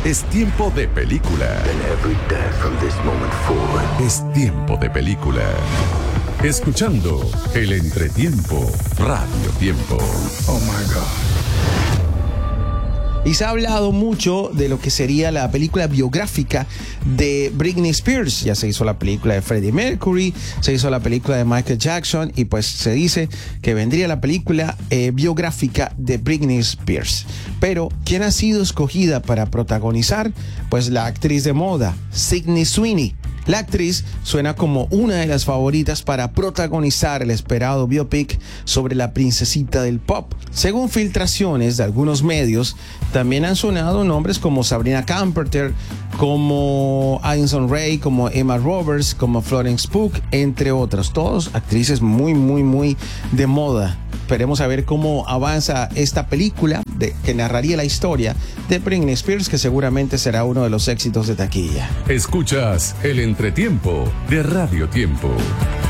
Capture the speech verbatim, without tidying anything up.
Es tiempo de película. And every day from this moment forward. Es tiempo de película. Escuchando el entretiempo, Radio Tiempo. Oh my God. Y se ha hablado mucho de lo que sería la película biográfica de Britney Spears. Ya se hizo la película de Freddie Mercury, se hizo la película de Michael Jackson y pues se dice que vendría la película eh, biográfica de Britney Spears. Pero, ¿quién ha sido escogida para protagonizar? Pues la actriz de moda, Sydney Sweeney. La actriz suena como una de las favoritas para protagonizar el esperado biopic sobre la princesita del pop. Según filtraciones de algunos medios, también han sonado nombres como Sabrina Carpenter, como Addison Rae, como Emma Roberts, como Florence Pugh, entre otras. Todos actrices muy, muy, muy de moda. Esperemos a ver cómo avanza esta película de, que narraría la historia de Britney Spears, que seguramente será uno de los éxitos de taquilla. Escuchas el entretiempo de Radio Tiempo.